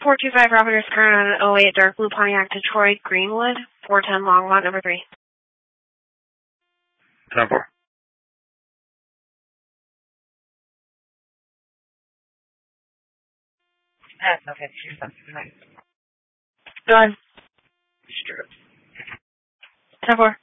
425 Robert Curran, 08 Dark Blue Pontiac Detroit Greenwood, 410 Longmont, number 3. 10-4. Okay, she's up. Go on. Strip. 10-4.